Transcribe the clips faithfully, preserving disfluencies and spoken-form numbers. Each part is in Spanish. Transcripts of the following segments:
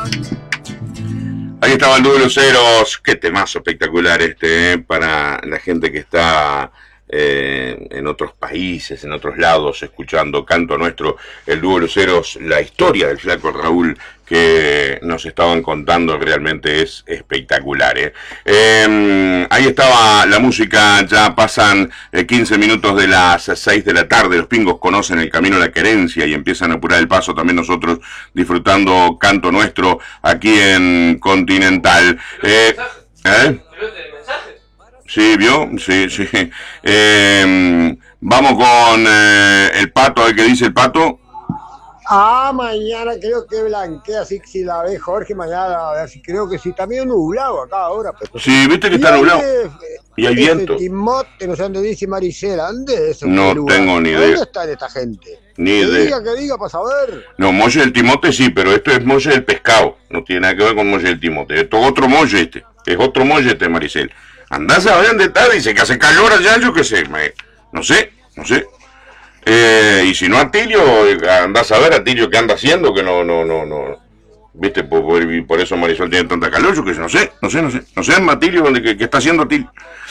Ahí estaba el dúo de Luceros, qué temazo espectacular este, eh, para la gente que está eh, en otros países, en otros lados, escuchando Canto Nuestro, el dúo de Luceros, la historia del Flaco Raúl que nos estaban contando realmente es espectacular. Eh. Eh, ahí estaba la música, ya pasan eh, quince minutos de las seis de la tarde, los pingos conocen el camino a la querencia y empiezan a apurar el paso, también nosotros disfrutando Canto Nuestro aquí en Continental. Eh, ¿eh? Sí, ¿vio? Sí, sí. Eh, vamos con eh, el Pato, a ver qué dice el Pato. Ah, mañana creo que blanquea, así que si la ve Jorge, mañana a ver si creo que sí, está medio nublado acá ahora. Pero... Sí, viste que está nublado. Y hay viento. Timote, no sé dónde dice Maricela, ¿dónde es eso? No tengo ni idea. ¿Dónde está esta gente? Ni que idea. diga, que diga, para saber. No, molle del Timote sí, pero esto es molle del pescado. No tiene nada que ver con molle del Timote. Esto es otro molle este. Es otro molle este, Maricel. Andás a ver dónde está, dice que hace calor allá, yo qué sé. Me... No sé, no sé. Eh, y si no, Atilio, andás a ver Atilio qué anda haciendo, que no, no, no, no. Viste, por, por, por eso Marisol tiene tanta calor, yo que no sé, no sé, no sé. No sé, Atilio, ¿qué, qué está haciendo Atilio?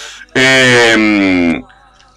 Eh,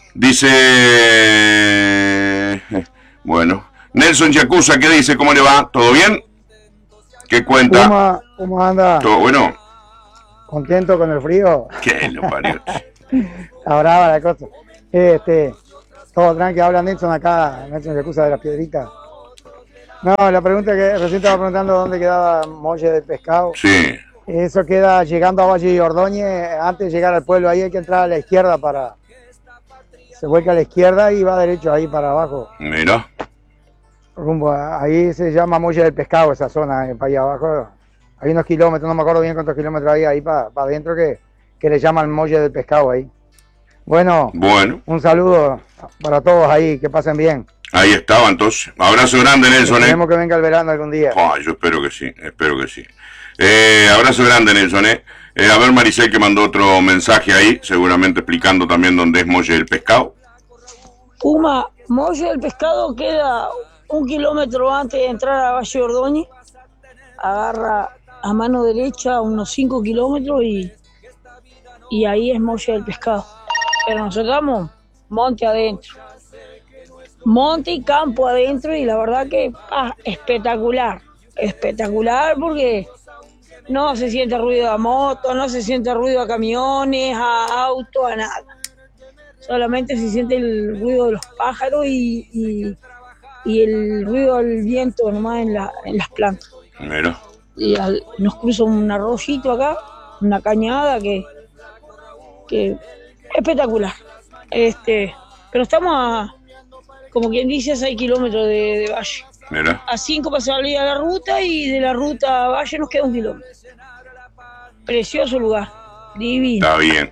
dice... Bueno, Nelson Yacuza, ¿qué dice? ¿Cómo le va? ¿Todo bien? ¿Qué cuenta? ¿Cómo, cómo anda? ¿Todo bueno? ¿Contento con el frío? ¿Qué lo parió? Está brava la cosa. Este... Todo tranqui, habla Nelson acá, Nelson Yacuza de las Piedritas. No, la pregunta que recién estaba preguntando dónde quedaba Molle del Pescado. Sí. Eso queda llegando a Valle y Ordóñez, antes de llegar al pueblo, ahí hay que entrar a la izquierda para... Se vuelca a la izquierda y va derecho ahí para abajo. Mira. Rumbo a, ahí se llama Molle del Pescado, esa zona, para allá abajo. Hay unos kilómetros, no me acuerdo bien cuántos kilómetros hay ahí para, para adentro que, que le llaman Molle del Pescado ahí. Bueno, bueno, un saludo para todos ahí, que pasen bien. Ahí estaba entonces. Abrazo grande, Nelson. Esperemos eh. que venga el verano algún día. Oh, yo espero que sí, espero que sí. Eh, abrazo grande, Nelson. Eh. Eh, a ver, Maricel, que mandó otro mensaje ahí, seguramente explicando también dónde es Molle del Pescado. Puma, Molle del Pescado queda un kilómetro antes de entrar a Valle Ordóñez. Agarra a mano derecha unos cinco kilómetros y, y ahí es Molle del Pescado. Pero nosotros estamos monte adentro, monte y campo adentro, y la verdad que ah, espectacular, espectacular porque no se siente ruido a moto, no se siente ruido a camiones, a autos, a nada. Solamente se siente el ruido de los pájaros y, y, y el ruido del viento nomás en, la, en las plantas. Mira. Y al, nos cruza un arroyito acá, una cañada que... que espectacular, este, pero estamos a, como quien dice, a seis kilómetros de, de Valle. Mira. A cinco para salir a la ruta y de la ruta a Valle nos queda un kilómetro. Precioso lugar, divino. Está bien.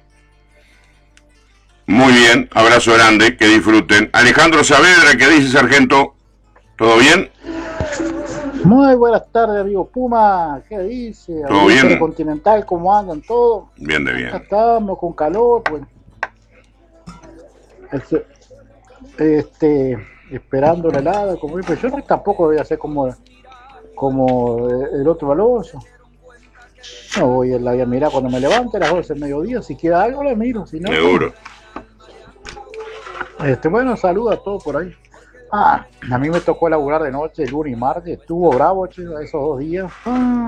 Muy bien, abrazo grande, que disfruten. Alejandro Saavedra, ¿qué dice, sargento? ¿Todo bien? Muy buenas tardes, amigo Puma. ¿Qué dice? ¿Todo bien? Continental, ¿cómo andan todos? Bien de bien. Acá estamos con calor, pues. Este, este, esperando la helada, como pues yo no, tampoco voy a hacer como, como el otro Alonso. No voy a, la voy a mirar cuando me levante a las doce del mediodía, si queda algo la miro, si no. Seguro. Este, bueno, saludos a todos por ahí. Ah, a mí me tocó laburar de noche, lunes y martes, estuvo bravo, che, esos dos días. Ah.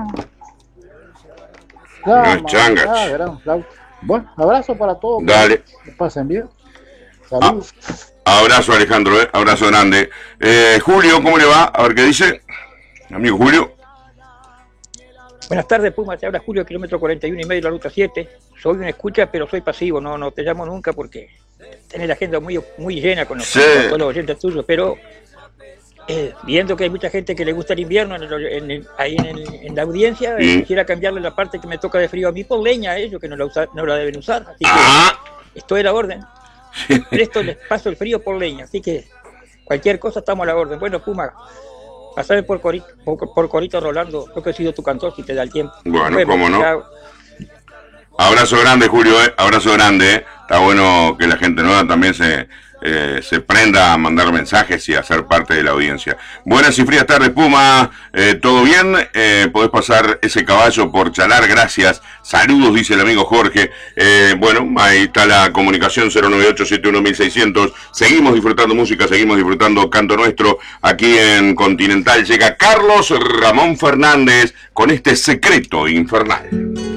No es changa. Ah, gran flauta. Bueno, abrazo para todos. Dale. Que pasen bien. Saludos. Ah, abrazo, Alejandro, eh, abrazo grande. Eh, Julio, ¿cómo le va? A ver qué dice. Amigo Julio. Buenas tardes, Puma, te habla Julio, kilómetro cuarenta y uno y medio de la ruta siete. Soy una escucha, pero soy pasivo, no, no te llamo nunca porque tenés la agenda muy, muy llena con los, sí. con todos los oyentes tuyos, pero eh, viendo que hay mucha gente que le gusta el invierno en el, en el, ahí en, el, en la audiencia, ¿Sí? eh, quisiera cambiarle la parte que me toca de frío a mí por leña a ellos, que no la, usa, no la deben usar, así que ah. estoy a la orden. Presto les paso el frío por leña, así que cualquier cosa estamos a la orden. Bueno, Puma, pasame por Corito, por, por Corito Rolando, yo que he sido tu cantor si te da el tiempo. Bueno, bueno cómo no. Chao. Abrazo grande, Julio, eh. Abrazo grande, eh. Está bueno que la gente nueva también se, eh, se prenda a mandar mensajes y a ser parte de la audiencia. Buenas y frías tardes, Puma. Eh, ¿Todo bien? Eh, podés pasar ese caballo por Chalar, gracias. Saludos, dice el amigo Jorge. Eh, bueno, ahí está la comunicación cero nueve ocho siete uno seiscientos. Seguimos disfrutando música, seguimos disfrutando Canto Nuestro. Aquí en Continental llega Carlos Ramón Fernández con este Secreto Infernal.